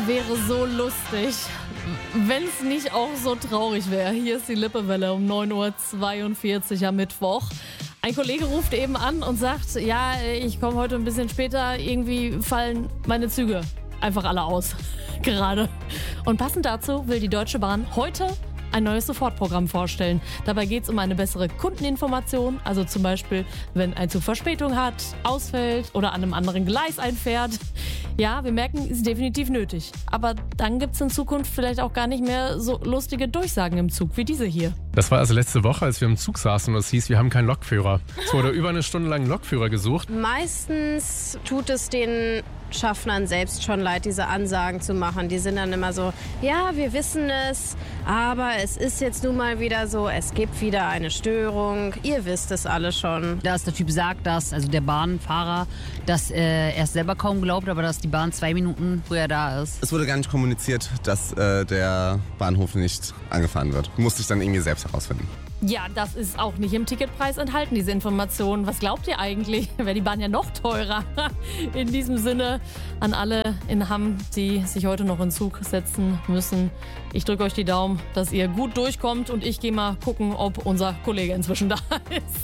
wäre so lustig, wenn es nicht auch so traurig wäre. Hier ist die Lippewelle um 9:42 Uhr am Mittwoch. Ein Kollege ruft eben an und sagt, ja, ich komme heute ein bisschen später, irgendwie fallen meine Züge einfach alle aus, gerade. Und passend dazu will die Deutsche Bahn heute ein neues Sofortprogramm vorstellen. Dabei geht es um eine bessere Kundeninformation, also zum Beispiel, wenn ein Zug Verspätung hat, ausfällt oder an einem anderen Gleis einfährt. Ja, wir merken, ist definitiv nötig. Aber dann gibt es in Zukunft vielleicht auch gar nicht mehr so lustige Durchsagen im Zug wie diese hier. Das war also letzte Woche, als wir im Zug saßen und es hieß, wir haben keinen Lokführer. Es wurde über eine Stunde lang ein Lokführer gesucht. Meistens tut es den Schaffnern selbst schon leid, diese Ansagen zu machen. Die sind dann immer so, ja, wir wissen es, aber es ist jetzt nun mal wieder so, es gibt wieder eine Störung. Ihr wisst es alle schon. Dass der Typ sagt, also der Bahnfahrer, dass er es selber kaum glaubt, aber dass die Bahn 2 Minuten früher da ist. Es wurde gar nicht kommuniziert, dass der Bahnhof nicht angefahren wird. Musste ich dann irgendwie selbst herausfinden. Ja, das ist auch nicht im Ticketpreis enthalten, diese Information. Was glaubt ihr eigentlich? Wäre die Bahn ja noch teurer. In diesem Sinne an alle in Hamm, die sich heute noch in Zug setzen müssen. Ich drücke euch die Daumen, dass ihr gut durchkommt und ich gehe mal gucken, ob unser Kollege inzwischen da ist.